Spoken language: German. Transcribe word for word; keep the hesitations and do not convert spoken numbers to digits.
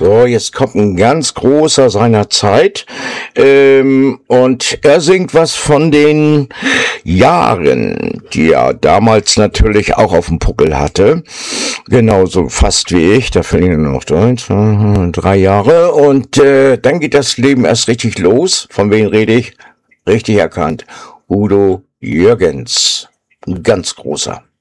So, jetzt kommt ein ganz großer seiner Zeit. Ähm, und er singt was von den Jahren, die er damals natürlich auch auf dem Puckel hatte. Genauso fast wie ich. Da fehlen nur noch drei, zwei, drei Jahre. Und äh, dann geht das Leben erst richtig los. Von wem rede ich? Richtig erkannt. Udo Jürgens. Ein ganz großer.